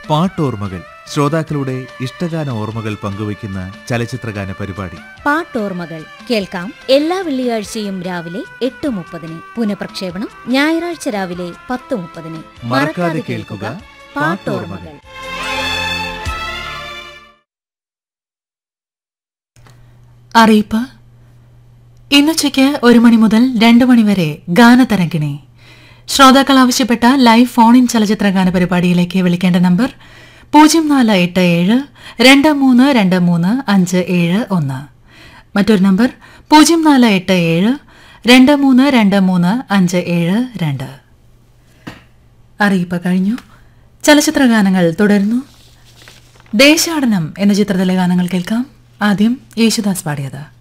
പാട്ടോർമ്മകൾ ശ്രോതാക്കളുടെ ഇഷ്ടഗാന ഓർമ്മകൾ പങ്കുവയ്ക്കുന്ന ചലച്ചിത്രഗാന പരിപാടി. പാട്ടോർമ്മകൾ കേൾക്കാം എല്ലാ വെള്ളിയാഴ്ചയും രാവിലെ 8:30. പുനഃപ്രക്ഷേപണം ഞായറാഴ്ച രാവിലെ 10:30. മറക്കാതെ കേൾക്കുക പാട്ടോർമ്മകൾ. അറിയിപ്പ്. ഇന്നുച്ചയ്ക്ക് 1 മണി മുതൽ 2 മണി വരെ ഗാനതരംഗിണി. ശ്രോതാക്കൾ ആവശ്യപ്പെട്ട ലൈവ് ഫോൺ ഇൻ ചലച്ചിത്ര ഗാന പരിപാടിയിലേക്ക് വിളിക്കേണ്ട നമ്പർ 048723235571. മറ്റൊരു നമ്പർ 048723235572. അറിയിപ്പ് കഴിഞ്ഞു. ചലച്ചിത്ര ഗാനങ്ങൾ തുടരുന്നു. ദേശാടനം എന്ന ചിത്രത്തിലെ ഗാനങ്ങൾ കേൾക്കാം. ആദ്യം യേശുദാസ് പാടിയത്.